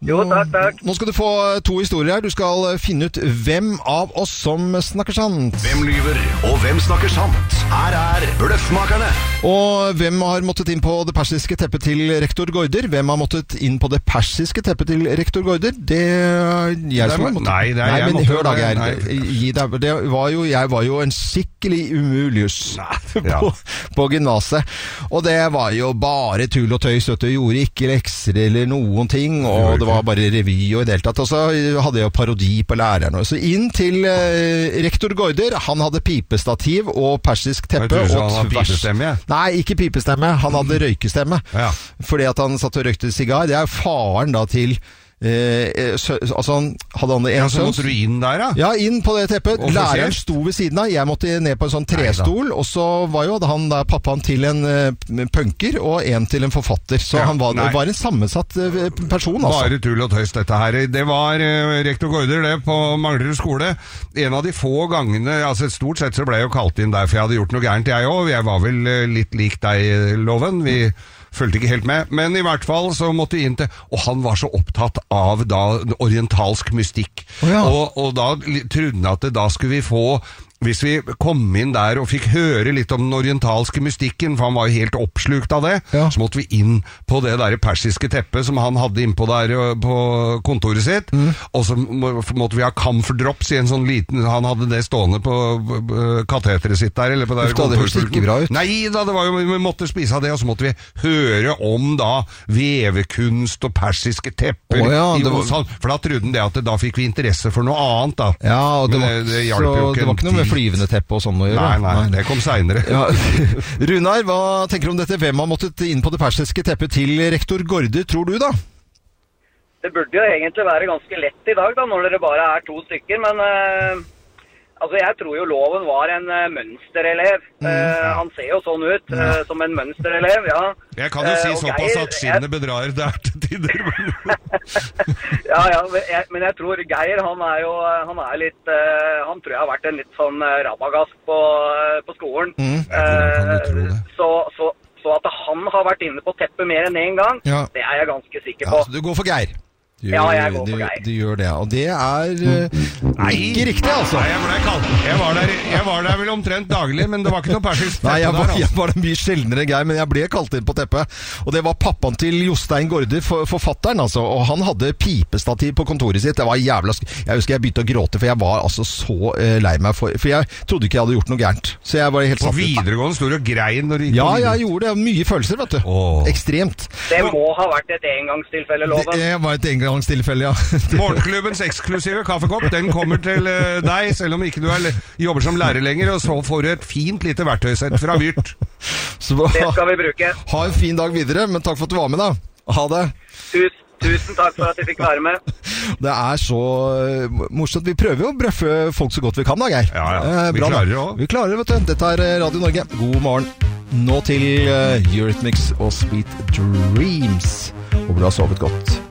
Jo, takk. Nå skal du få 2 historier her. Du skal finne ut hvem av oss som snakker sant. Hvem lyver, og hvem snakker sant? Her Bløffmakerne. Og hvem har måttet inn på det persiske teppet til rektor Gaarder? Hvem har måttet inn på det persiske teppet til rektor Gaarder? Det er jeg som har måttet. Nei, det er jeg men måtte. Hør da, Geir. Jeg var jo en skikkelig umulius på gymnaset. Og det var jo bare tull og tøys. Du gjorde ikke lekser eller noen ting, og det var bare revy og i deltatt. Og så hadde jeg jo parodi på læreren. Så inn til rektor Gaarder. Han hadde pipestativ og persisk teppe. Jeg tror han hadde pipestemme, ja. Nei, ikke pipestemme. Han hadde røykestemme. Ja. Fordi at han satt og røykte sigar. Det er jo faren da til altså hadde han en så sønn. måtte du inn der, da? Ja, inn på det teppet. Læreren sto ved siden av. Jeg måtte ned på en sånn trestol, og så var jo han der pappaen til en punker og en til en forfatter. Så han var en sammensatt person, altså. Bare tull og tøys, dette her. Det var rektor Gaarder, det, på Manglerud skole. En av de få gangene, altså stort sett så ble jeg jo kalt inn der, for jeg hadde gjort noe gærent, jeg også. Jeg var vel litt lik deg, Loven. Vi følte ikke helt med, men i hvert fall så måtte vi inn til, og han var så opptatt av da orientalsk mystikk. Og da trodde han at da skulle vi få, hvis vi kom inn der og fikk høre litt om den orientalske mystikken, for han var jo helt oppslukt av det, så måtte vi inn på det der persiske teppet som han hadde innpå der på kontoret sitt, og så måtte vi ha camphor drops i en sånn liten, han hadde det stående på kateteret sitt der, eller på der kontoret. Det hørte ikke bra ut. Nei da, det var jo, vi måtte spise av det, og så måtte vi høre om da vevekunst og persiske tepper, for da trodde han det at da fikk vi interesse for noe annet da. Ja, og det hjalp jo ikke. Det var ikke noe med flyvende teppe og sånn å gjøre. Nei, det kom senere. Ja. Runar, hva tenker du om dette? Hvem har måttet inn på det persiske teppet til rektor Gaarder, tror du da? Det burde jo egentlig være ganske lett i dag da, når dere bare er 2 stykker, men altså jeg tror jo Loven var en mønsterelev. Han ser jo sånn ut, som en mønsterelev, ja. Jeg kan jo si såpass at skinnet bedrar der til tider. Men jeg tror Geir, han er litt, han tror jeg har vært en litt sånn rabagask på skolen. Så at han har vært inne på teppet mer enn en gang, det er jeg ganske sikker på. Så du går for Geir? Jeg går for Geir. Du gjør det, og det er ikke riktig, altså. Nei, jeg var der vel omtrent daglig, men det var ikke noe persisk teppe der. Nei, jeg var mye sjeldnere Geir, men jeg ble kalt inn på teppet. Og det var pappaen til Jostein Gaarder, forfatteren, altså. Og han hadde pipestativ på kontoret sitt. Det var jævla Jeg husker jeg begynte å gråte, for jeg var altså så lei meg for jeg trodde ikke jeg hadde gjort noe gærent. Så jeg var helt satt ut. På videregående stor og grein når du gikk. Ja, jeg gjorde det. Mye følelser, vet du. Ekstremt. Det må ha vært et engangstilfelle, Loven. Det var et engangstilfelle, ja. Morgenklubbens eksklusive kaffekopp, den kommer til deg, selv om ikke du jobber som lærer lenger, og så får du et fint lite verktøysett fra Vyrt. Det skal vi bruke. Ha en fin dag videre, men takk for at du var med da. Ha det. Tusen takk for at jeg fikk være med. Det er så morsomt. Vi prøver jo å brøffe folk så godt vi kan da, Geir. Ja. Vi klarer det også. Vi klarer det, vet du. Dette er Radio Norge. God morgen. Nå til Eurythmics og Sweet Dreams. Håper du har sovet godt.